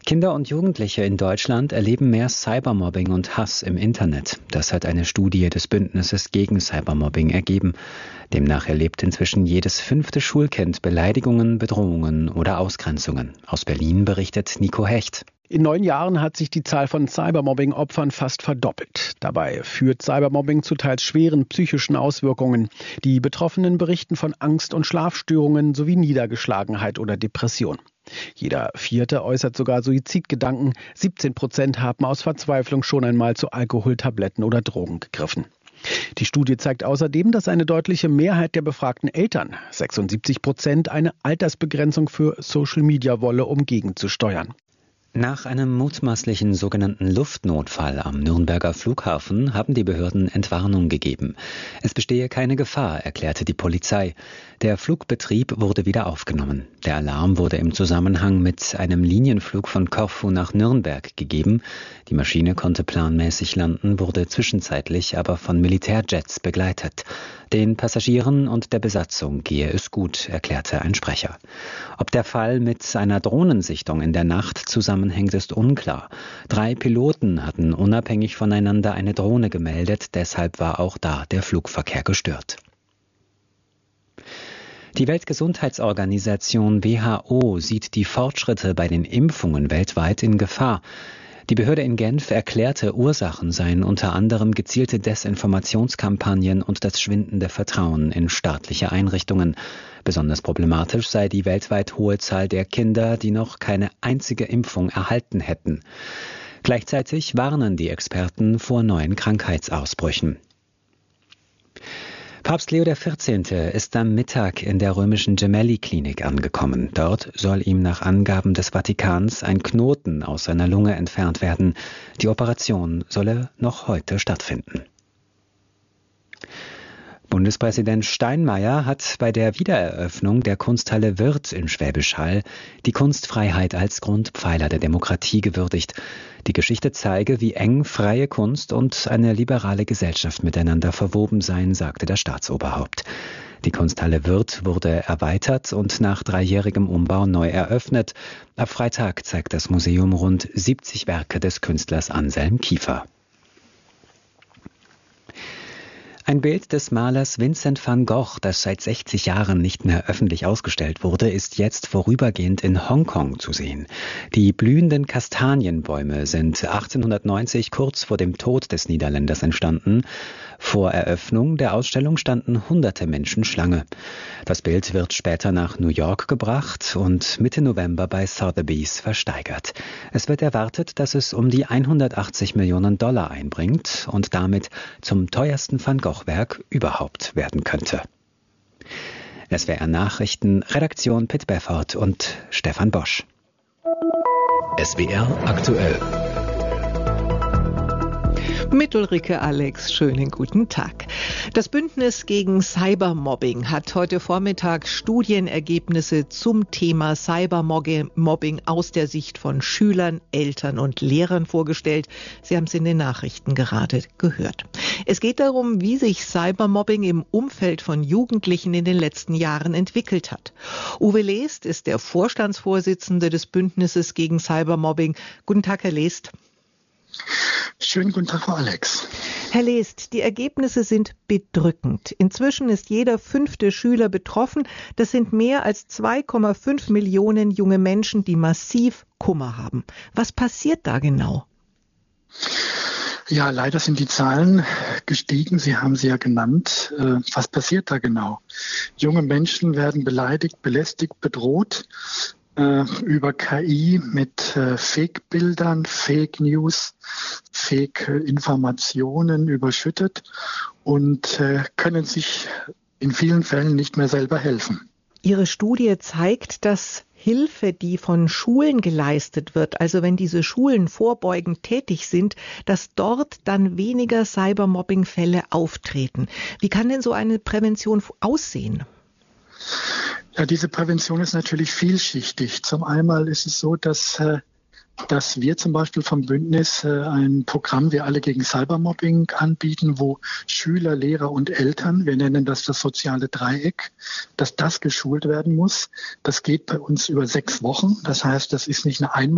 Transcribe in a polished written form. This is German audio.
Kinder und Jugendliche in Deutschland erleben mehr Cybermobbing und Hass im Internet. Das hat eine Studie des Bündnisses gegen Cybermobbing ergeben. Demnach erlebt inzwischen jedes 5. Schulkind Beleidigungen, Bedrohungen oder Ausgrenzungen. Aus Berlin berichtet Nico Hecht. In 9 Jahren hat sich die Zahl von Cybermobbing-Opfern fast verdoppelt. Dabei führt Cybermobbing zu teils schweren psychischen Auswirkungen. Die Betroffenen berichten von Angst- und Schlafstörungen sowie Niedergeschlagenheit oder Depression. Jeder 4. äußert sogar Suizidgedanken. 17% haben aus Verzweiflung schon einmal zu Alkohol, Tabletten oder Drogen gegriffen. Die Studie zeigt außerdem, dass eine deutliche Mehrheit der befragten Eltern, 76%, eine Altersbegrenzung für Social Media wolle, um gegenzusteuern. Nach einem mutmaßlichen sogenannten Luftnotfall am Nürnberger Flughafen haben die Behörden Entwarnung gegeben. Es bestehe keine Gefahr, erklärte die Polizei. Der Flugbetrieb wurde wieder aufgenommen. Der Alarm wurde im Zusammenhang mit einem Linienflug von Korfu nach Nürnberg gegeben. Die Maschine konnte planmäßig landen, wurde zwischenzeitlich aber von Militärjets begleitet. Den Passagieren und der Besatzung gehe es gut, erklärte ein Sprecher. Ob der Fall mit einer Drohnensichtung in der Nacht zusammenhängt, ist unklar. 3 Piloten hatten unabhängig voneinander eine Drohne gemeldet, deshalb war auch da der Flugverkehr gestört. Die Weltgesundheitsorganisation WHO sieht die Fortschritte bei den Impfungen weltweit in Gefahr. Die Behörde in Genf erklärte, Ursachen seien unter anderem gezielte Desinformationskampagnen und das schwindende Vertrauen in staatliche Einrichtungen. Besonders problematisch sei die weltweit hohe Zahl der Kinder, die noch keine einzige Impfung erhalten hätten. Gleichzeitig warnen die Experten vor neuen Krankheitsausbrüchen. Papst Leo XIV. Ist am Mittag in der römischen Gemelli-Klinik angekommen. Dort soll ihm nach Angaben des Vatikans ein Knoten aus seiner Lunge entfernt werden. Die Operation solle noch heute stattfinden. Bundespräsident Steinmeier hat bei der Wiedereröffnung der Kunsthalle Wirth in Schwäbisch Hall die Kunstfreiheit als Grundpfeiler der Demokratie gewürdigt. Die Geschichte zeige, wie eng freie Kunst und eine liberale Gesellschaft miteinander verwoben seien, sagte das Staatsoberhaupt. Die Kunsthalle Wirth wurde erweitert und nach 3-jährigem Umbau neu eröffnet. Ab Freitag zeigt das Museum rund 70 Werke des Künstlers Anselm Kiefer. Ein Bild des Malers Vincent van Gogh, das seit 60 Jahren nicht mehr öffentlich ausgestellt wurde, ist jetzt vorübergehend in Hongkong zu sehen. Die blühenden Kastanienbäume sind 1890 kurz vor dem Tod des Niederländers entstanden. Vor Eröffnung der Ausstellung standen hunderte Menschen Schlange. Das Bild wird später nach New York gebracht und Mitte November bei Sotheby's versteigert. Es wird erwartet, dass es um die $180 Millionen einbringt und damit zum teuersten Van Gogh-Werk überhaupt werden könnte. SWR Nachrichten, Redaktion Pitt Beffert und Stefan Bosch. SWR aktuell. Mit Ulrike Alex, schönen guten Tag. Das Bündnis gegen Cybermobbing hat heute Vormittag Studienergebnisse zum Thema Cybermobbing aus der Sicht von Schülern, Eltern und Lehrern vorgestellt. Sie haben es in den Nachrichten gerade gehört. Es geht darum, wie sich Cybermobbing im Umfeld von Jugendlichen in den letzten Jahren entwickelt hat. Uwe Lest ist der Vorstandsvorsitzende des Bündnisses gegen Cybermobbing. Guten Tag, Herr Lest. Schönen guten Tag, Frau Alex. Herr Lest, die Ergebnisse sind bedrückend. Inzwischen ist jeder 5. Schüler betroffen. Das sind mehr als 2,5 Millionen junge Menschen, die massiv Kummer haben. Was passiert da genau? Ja, leider sind die Zahlen gestiegen. Sie haben sie ja genannt. Was passiert da genau? Junge Menschen werden beleidigt, belästigt, bedroht. Über KI mit Fake-Bildern, Fake News, Fake-Informationen überschüttet und können sich in vielen Fällen nicht mehr selber helfen. Ihre Studie zeigt, dass Hilfe, die von Schulen geleistet wird, also wenn diese Schulen vorbeugend tätig sind, dass dort dann weniger Cybermobbing-Fälle auftreten. Wie kann denn so eine Prävention aussehen? Ja, diese Prävention ist natürlich vielschichtig. Zum einen ist es so, dass wir zum Beispiel vom Bündnis ein Programm Wir alle gegen Cybermobbing anbieten, wo Schüler, Lehrer und Eltern, wir nennen das soziale Dreieck, dass das geschult werden muss. Das geht bei uns über 6 Wochen. Das heißt, das ist nicht eine